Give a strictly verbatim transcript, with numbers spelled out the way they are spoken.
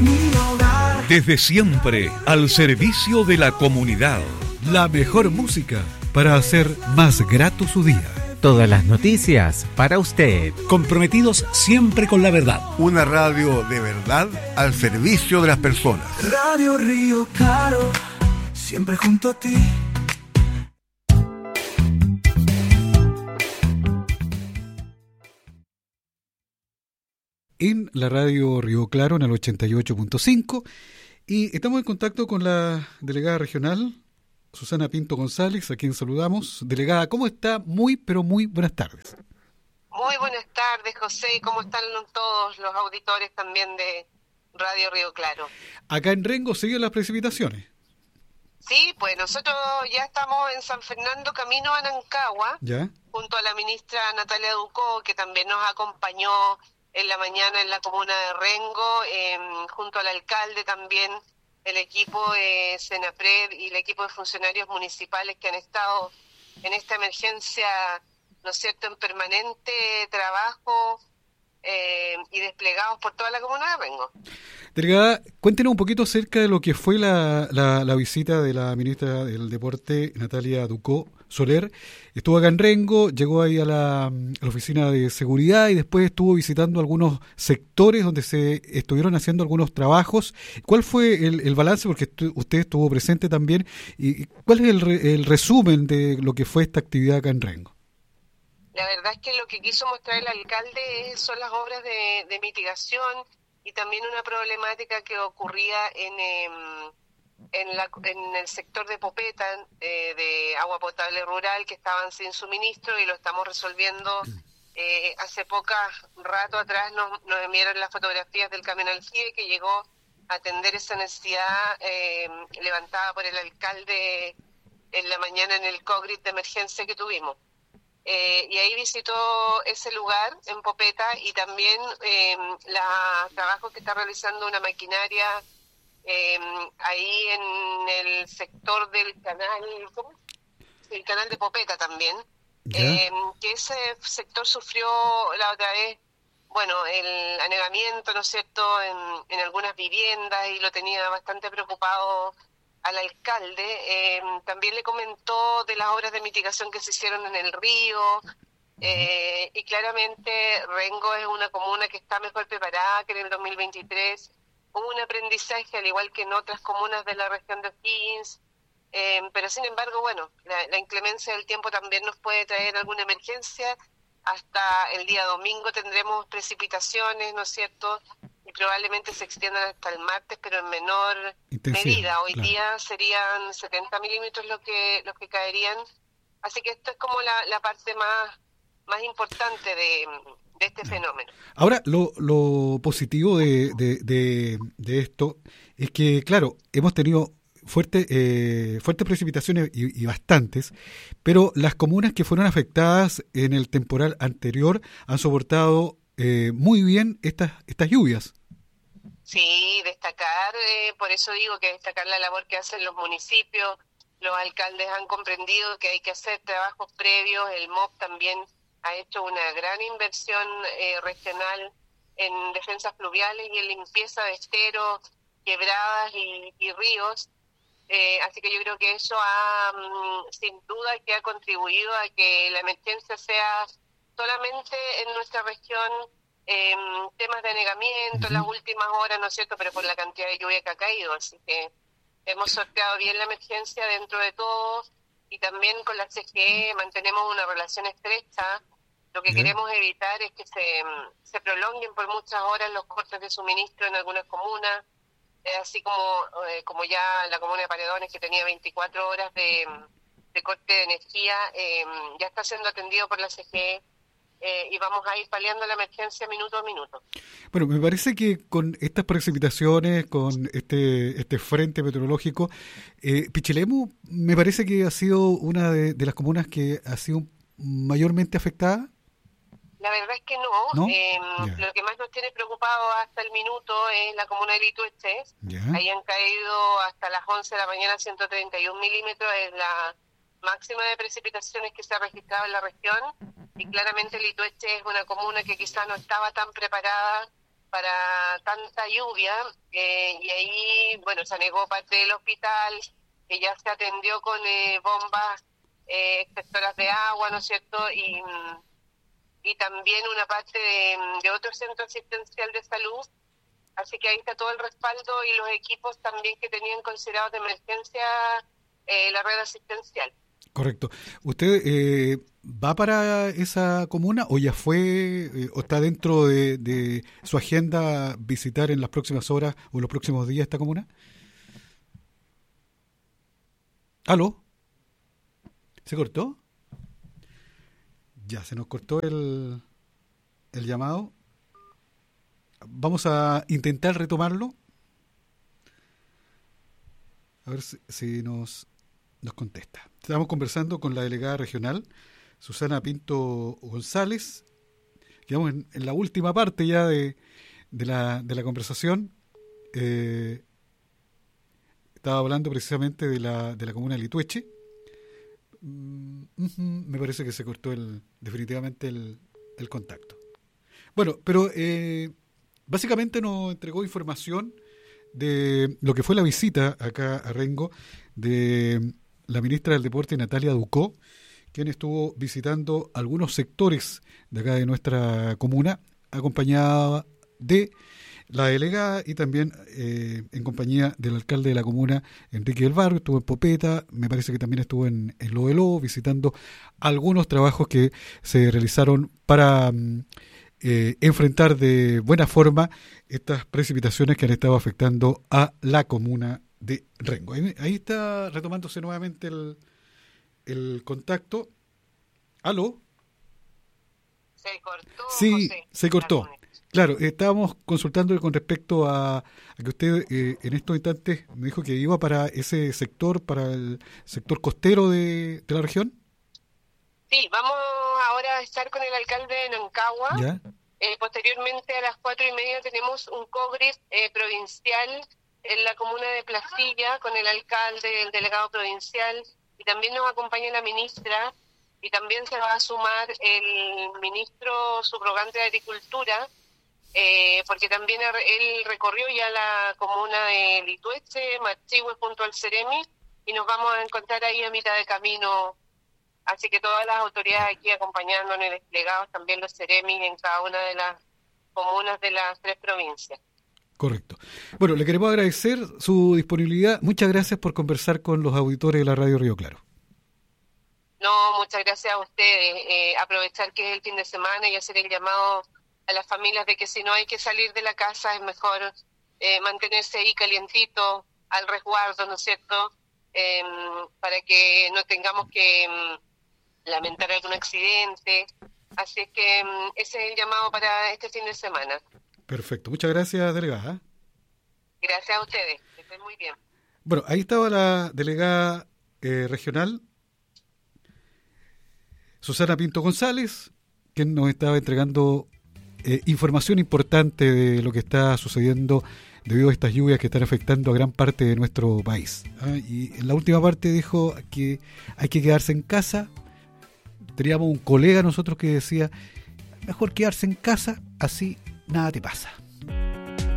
mi hogar. Desde siempre, al servicio de la comunidad. La mejor música para hacer más grato su día. Todas las noticias para usted. Comprometidos siempre con la verdad. Una radio de verdad al servicio de las personas. Radio Río Claro, siempre junto a ti. En la radio Río Claro, en el ochenta y ocho punto cinco, y estamos en contacto con la delegada regional, Susana Pinto González, a quien saludamos. Delegada, ¿cómo está? Muy, pero muy buenas tardes. Muy buenas tardes, José. ¿Cómo están todos los auditores también de Radio Río Claro? Acá en Rengo siguen las precipitaciones. Sí, pues nosotros ya estamos en San Fernando, camino a Nancagua, ¿Ya? junto a la ministra Natalia Ducó, que también nos acompañó en la mañana en la comuna de Rengo, eh, junto al alcalde también, el equipo de Senapred y el equipo de funcionarios municipales que han estado en esta emergencia, ¿no es cierto?, en permanente trabajo eh, y desplegados por toda la comuna de Rengo. Delegada, cuéntenos un poquito acerca de lo que fue la, la, la visita de la ministra del Deporte, Natalia Ducó Soler. Estuvo acá en Rengo, llegó ahí a la, a la oficina de seguridad y después estuvo visitando algunos sectores donde se estuvieron haciendo algunos trabajos. ¿Cuál fue el, el balance? Porque estu- usted estuvo presente también. ¿Y cuál es el, re- el resumen de lo que fue esta actividad acá en Rengo? La verdad es que lo que quiso mostrar el alcalde son las obras de, de mitigación y también una problemática que ocurría en... Eh, En, la, en el sector de Popeta, eh, de agua potable rural, que estaban sin suministro y lo estamos resolviendo. Eh, hace poco rato atrás nos, nos enviaron las fotografías del camión aljibe que llegó a atender esa necesidad eh, levantada por el alcalde en la mañana en el COGRIT de emergencia que tuvimos. Eh, y ahí visitó ese lugar en Popeta y también eh, los trabajos que está realizando una maquinaria Eh, ahí en el sector del canal, ¿cómo? El canal de Popeta también, eh, que ese sector sufrió la otra vez, bueno, el anegamiento, ¿no es cierto?, en, en algunas viviendas y lo tenía bastante preocupado al alcalde. Eh, también le comentó de las obras de mitigación que se hicieron en el río, eh, y claramente Rengo es una comuna que está mejor preparada que en el dos mil veintitrés. Hubo un aprendizaje, al igual que en otras comunas de la región de O'Higgins, eh, pero sin embargo, bueno, la, la inclemencia del tiempo también nos puede traer alguna emergencia. Hasta el día domingo tendremos precipitaciones, ¿no es cierto?, y probablemente se extiendan hasta el martes, pero en menor Intensivo, medida. Hoy claro. día serían setenta milímetros los que los que caerían, así que esto es como la, la parte más, más importante de... de este fenómeno. Ahora, lo, lo positivo de, de, de, de esto es que, claro, hemos tenido fuerte, eh, fuertes precipitaciones y, y bastantes, pero las comunas que fueron afectadas en el temporal anterior han soportado eh, muy bien estas, estas lluvias. Sí, destacar, eh, por eso digo que destacar la labor que hacen los municipios, los alcaldes han comprendido que hay que hacer trabajos previos, el M O P también ha hecho una gran inversión eh, regional en defensas fluviales y en limpieza de esteros, quebradas y, y ríos. Eh, así que yo creo que eso ha, mm, sin duda, que ha contribuido a que la emergencia sea solamente en nuestra región eh, temas de anegamiento en las últimas horas, ¿no es cierto?, pero por la cantidad de lluvia que ha caído. Así que hemos sorteado bien la emergencia dentro de todo y también con la C G E mantenemos una relación estrecha. Lo que Bien. queremos evitar es que se, se prolonguen por muchas horas los cortes de suministro en algunas comunas, eh, así como eh, como ya la comuna de Paredones, que tenía veinticuatro horas de, de corte de energía, eh, ya está siendo atendido por la C G E, eh, y vamos a ir paliando la emergencia minuto a minuto. Bueno, me parece que con estas precipitaciones, con este este frente meteorológico, eh, Pichilemu me parece que ha sido una de, de las comunas que ha sido mayormente afectada. La verdad es que no. ¿No? Eh, yeah. Lo que más nos tiene preocupado hasta el minuto es la comuna de Litueche. Yeah. Ahí han caído hasta las once de la mañana ciento treinta y un milímetros, es la máxima de precipitaciones que se ha registrado en la región. Y claramente Litueche es una comuna que quizás no estaba tan preparada para tanta lluvia, eh, y ahí, bueno, se anegó parte del hospital, que ya se atendió con eh, bombas eh, extractoras de agua, ¿no es cierto?, y, y también una parte de, de otro centro asistencial de salud, así que ahí está todo el respaldo y los equipos también que tenían considerados de emergencia eh, la red asistencial. Correcto. ¿Usted eh, va para esa comuna o ya fue eh, o está dentro de, de su agenda visitar en las próximas horas o en los próximos días esta comuna? ¿Aló? ¿Se cortó? Ya, se nos cortó el, el llamado. Vamos a intentar retomarlo. A ver si, si nos... nos contesta. Estamos conversando con la delegada regional, Susana Pinto González. Quedamos en, en la última parte ya de, de, la, de la conversación. Eh, estaba hablando precisamente de la, de la comuna de Litueche. Mm, uh-huh, me parece que se cortó el, definitivamente el, el contacto. Bueno, pero eh, básicamente nos entregó información de lo que fue la visita acá a Rengo de la ministra del Deporte, Natalia Ducó, quien estuvo visitando algunos sectores de acá de nuestra comuna, acompañada de la delegada y también eh, en compañía del alcalde de la comuna, Enrique del Barrio. Estuvo en Popeta, me parece que también estuvo en, en Loeló, visitando algunos trabajos que se realizaron para eh, enfrentar de buena forma estas precipitaciones que han estado afectando a la comuna de Rengo. Ahí, ahí está retomándose nuevamente el, el contacto. ¿Aló? Se cortó. Sí, José, se cortó. Claro, estábamos consultando con respecto a, a que usted eh, en estos instantes me dijo que iba para ese sector, para el sector costero de, de la región. Sí, vamos ahora a estar con el alcalde de Nancagua. ¿Ya? Eh, posteriormente a las cuatro y media tenemos un congres eh, provincial en la comuna de Placilla con el alcalde, el delegado provincial, y también nos acompaña la ministra, y también se va a sumar el ministro subrogante de Agricultura, eh, porque también él recorrió ya la comuna de Litueche, Machihue junto al Ceremi, y nos vamos a encontrar ahí a mitad de camino. Así que todas las autoridades aquí acompañándonos, desplegados también los Ceremi en cada una de las comunas de las tres provincias. Correcto. Bueno, le queremos agradecer su disponibilidad. Muchas gracias por conversar con los auditores de la Radio Río Claro. No, muchas gracias a ustedes. Eh, aprovechar que es el fin de semana y hacer el llamado a las familias de que si no hay que salir de la casa es mejor eh, mantenerse ahí calientito, al resguardo, ¿no es cierto? Eh, para que no tengamos que um, lamentar algún accidente. Así es que um, ese es el llamado para este fin de semana. Perfecto. Muchas gracias, delegada. Gracias a ustedes. Que estén muy bien. Bueno, ahí estaba la delegada eh, regional, Susana Pinto González, quien nos estaba entregando eh, información importante de lo que está sucediendo debido a estas lluvias que están afectando a gran parte de nuestro país. ¿Ah? Y en la última parte dijo que hay que quedarse en casa. Teníamos un colega nosotros que decía, mejor quedarse en casa, así nada te pasa.